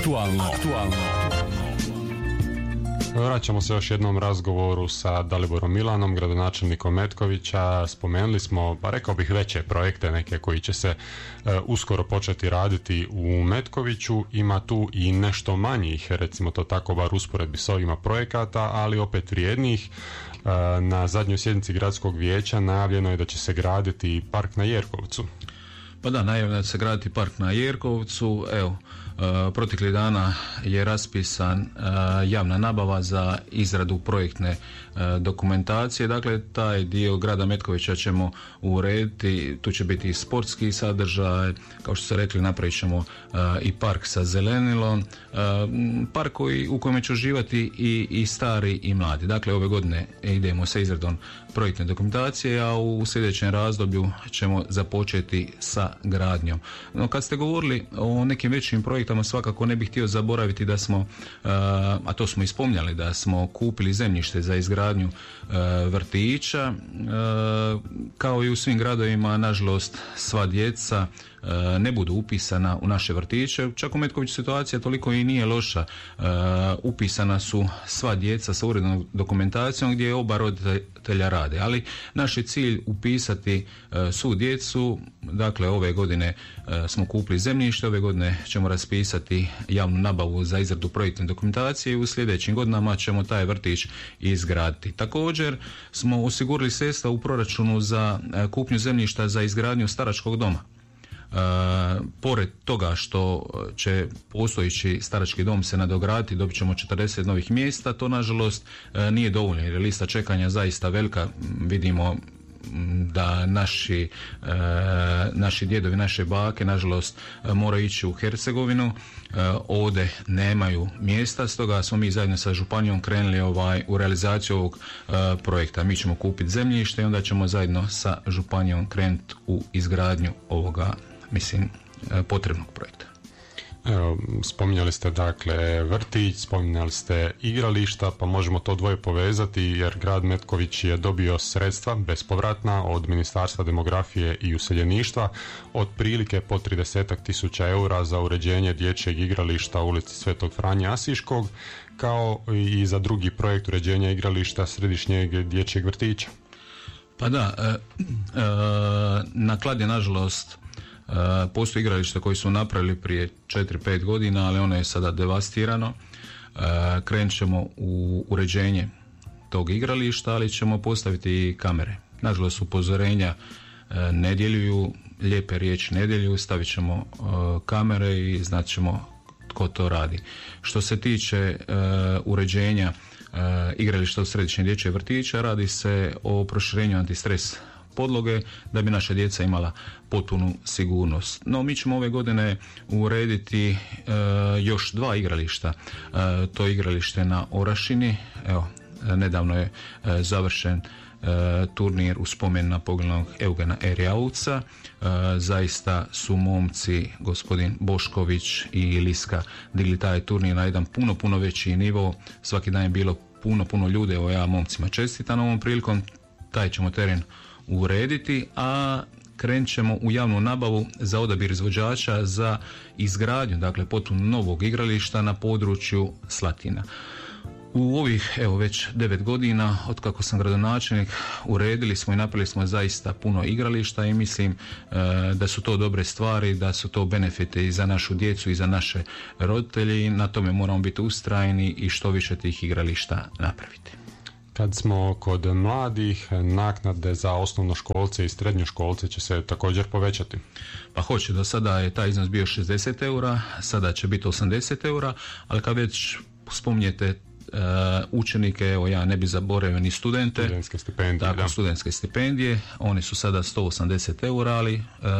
Aktualno. Vraćamo se još jednom razgovoru sa Daliborom Milanom, gradonačelnikom Metkovića. Spomenuli smo, pa rekao bih, veće projekte, neke koji će se uskoro početi raditi u Metkoviću. Ima tu i nešto manjih, recimo to tako, bar usporedbi s ovima projekata, ali opet vrijednih. Na zadnjoj sjednici gradskog vijeća najavljeno je da će se graditi park na Jerkovcu. Pa da, najavljeno je da će se graditi park na Jerkovcu. Evo, proteklih dana je raspisan javna nabava za izradu projektne dokumentacije. Dakle, taj dio grada Metkovića ćemo urediti. Tu će biti i sportski sadržaj, kao što ste rekli, napravit ćemo i park sa zelenilom, park u kojem će uživati i stari i mladi. Dakle, ove godine idemo sa izradom projektne dokumentacije, a u sljedećem razdoblju ćemo započeti sa gradnjom. No, kad ste govorili o nekim većim projektama, svakako ne bih htio zaboraviti da smo, a to smo i spominjali, da smo kupili zemljište za izgradnju vrtića. Kao i u svim gradovima, nažalost, sva djeca ne budu upisana u naše vrtiće. Čak u Metkoviću situacija toliko i nije loša. Upisana su sva djeca sa urednom dokumentacijom gdje oba roditelja rade, ali naš je cilj upisati svu djecu. Dakle, ove godine smo kupili zemljište, ove godine ćemo raspisati javnu nabavu za izradu projektne dokumentacije i u sljedećim godinama ćemo taj vrtić izgraditi. Također smo osigurali sredstva u proračunu za kupnju zemljišta za izgradnju staračkog doma. Pored toga što će postojeći starački dom se nadograditi, dobit ćemo 40 novih mjesta, to nažalost nije dovoljno jer je lista čekanja zaista velika. Vidimo da naši djedovi, naše bake nažalost moraju ići u Hercegovinu, ovdje nemaju mjesta, stoga smo mi zajedno sa županijom krenuli u realizaciju ovog projekta. Mi ćemo kupiti zemljište i onda ćemo zajedno sa županijom krenuti u izgradnju ovoga, potrebnog projekta. Evo, spominjali ste dakle vrtić, spominjali ste igrališta, pa možemo to dvoje povezati jer grad Metković je dobio sredstva bespovratna od Ministarstva demografije i useljeništva, otprilike po 30.000 eura za uređenje dječjeg igrališta u ulici Svetog Franje Asiškog, kao i za drugi projekt uređenja igrališta središnjeg dječjeg vrtića. Pa da, na Kladnje nažalost postoji igralište koji su napravili prije 4-5 godina, ali ono je sada devastirano. Krenut ćemo u uređenje tog igrališta, ali ćemo postaviti i kamere. Nažalost, upozorenja ne djeluju, lijepe riječi ne djeluju, stavit ćemo kamere i znat ćemo tko to radi. Što se tiče uređenja igrališta u središnjem dječjem vrtića, radi se o proširenju antistres podloge da bi naša djeca imala potpunu sigurnost. No, mi ćemo ove godine urediti još 2 igrališta. To je igralište na Orašini. Evo, nedavno je završen turnir u spomen na poginulog Eugena Erjauca. Zaista su momci, gospodin Bošković i Liska, digli taj turnir na jedan puno veći nivo. Svaki dan je bilo puno ljudi. Evo, ja momcima čestitam ovom prilikom. Taj ćemo teren urediti, a krenut ćemo u javnu nabavu za odabir izvođača za izgradnju, dakle, potpuno novog igrališta na području Slatina. U ovih, već 9 godina od kako sam gradonačelnik, uredili smo i napravili smo zaista puno igrališta i mislim da su to dobre stvari, da su to benefite i za našu djecu i za naše roditelje i na tome moramo biti ustrajni i što više tih igrališta napraviti. Kad smo kod mladih, naknade za osnovnoškolce i srednjoškolce će se također povećati? Pa hoće, do sada je taj iznos bio 60 eura, sada će biti 80 eura, ali kad već spominjete učenike, evo ja ne bi zaboravio ni studente. Studentske stipendije. Tako, da. Studentske stipendije, one su sada 180 eura, ali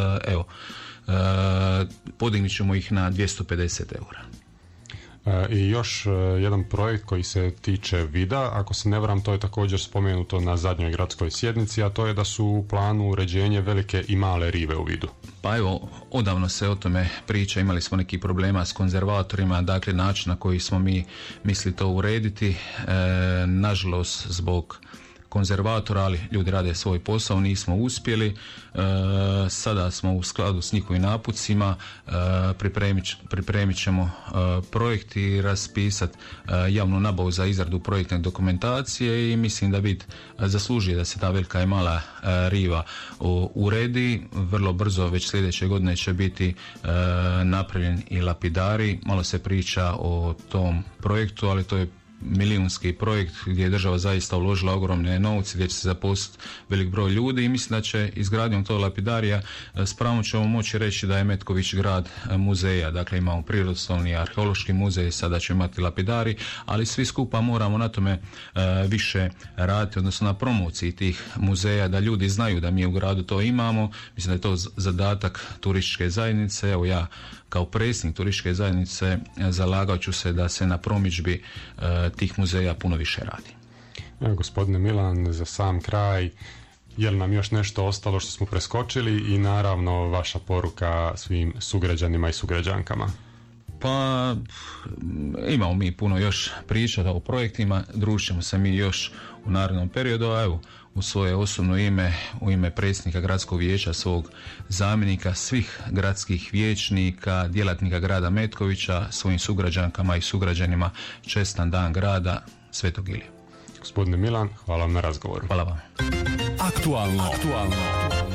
podignut ćemo ih na 250 eura. I još jedan projekt koji se tiče vida, ako se ne varam, to je također spomenuto na zadnjoj gradskoj sjednici, a to je da su u planu uređenje velike i male rive u Vidu. Pa evo, odavno se o tome priča, imali smo neki problema s konzervatorima, dakle način na koji smo mi mislili to urediti, nažalost zbog konzervatora, ali ljudi rade svoj posao, nismo uspjeli. Sada smo u skladu s njihovim napucima, pripremit ćemo projekt i raspisati javnu nabavu za izradu projektne dokumentacije i mislim da BIT zaslužuje da se ta velika i mala riva uredi. Vrlo brzo, već sljedeće godine će biti napravljen i lapidari. Malo se priča o tom projektu, ali to je milijunski projekt gdje je država zaista uložila ogromne novce, gdje će se zaposliti velik broj ljudi i mislim da će izgradnjom tog lapidarija s pravom ćemo moći reći da je Metković grad muzeja. Dakle, imamo prirodoslovni arheološki muzej, sada će imati lapidari, ali svi skupa moramo na tome više raditi, odnosno na promociji tih muzeja, da ljudi znaju da mi u gradu to imamo. Mislim da je to zadatak turističke zajednice. Evo ja kao predsjednik turističke zajednice zalagat ću se da se na promidžbi tih muzeja puno više radi. Evo, gospodine Milan, za sam kraj, je li nam još nešto ostalo što smo preskočili i naravno vaša poruka svim sugrađanima i sugrađankama? Pa imamo mi puno još priča o projektima, družit ćemo se mi još u narednom periodu, a evo u svoje osobno ime, u ime predsjednika gradskog vijeća, svog zamjenika, svih gradskih vijećnika, djelatnika grada Metkovića, svojim sugrađankama i sugrađanima čestan dan grada Svetog Ilije. Gospodine Milan, hvala vam na razgovoru. Hvala vam. Aktualno.